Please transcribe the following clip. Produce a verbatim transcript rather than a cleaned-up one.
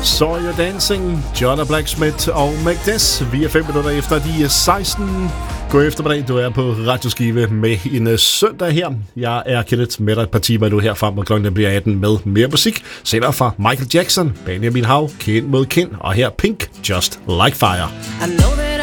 So You're Dancing, Jonna Blacksmith og Magdes. Vi er fem minutter efter de seksten. God eftermiddag, du er på Radioskive med en søndag her. Jeg er Kenneth med dig et par timer nu her frem, og klokken bliver atten med mere musik. Senere fra Michael Jackson, Benjamin Hav, Kind mod Kind, og her Pink, Just Like Fire. I know